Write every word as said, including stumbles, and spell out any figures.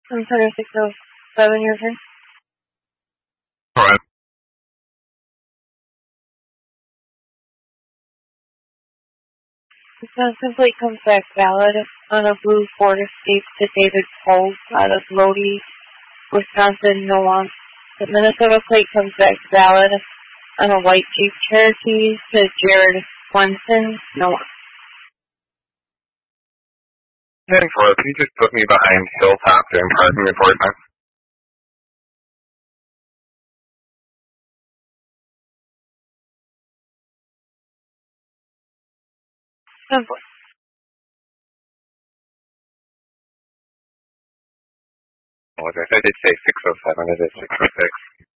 I'm sorry, six oh seven, your turn. Alright. Wisconsin plate comes back valid on a blue Ford Escape to David Poles out of Lodi, Wisconsin, no one. The Minnesota plate comes back valid on a white Jeep Cherokee to Jared Swenson, no one. Heading for it, can you just put me behind Hilltop during parking report time? Simple. Well, as I said, I did say six oh seven, it is six oh six.